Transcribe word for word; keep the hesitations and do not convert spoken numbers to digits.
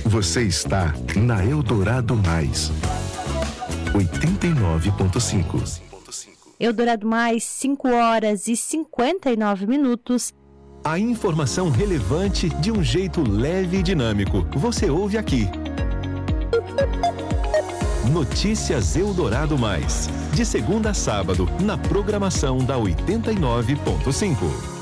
Você está na Eldorado Mais, oitenta e nove ponto cinco. Eldorado Mais, cinco horas e cinquenta e nove minutos. A informação relevante de um jeito leve e dinâmico. Você ouve aqui. Notícias Eldorado Mais, de segunda a sábado, na programação da oitenta e nove ponto cinco.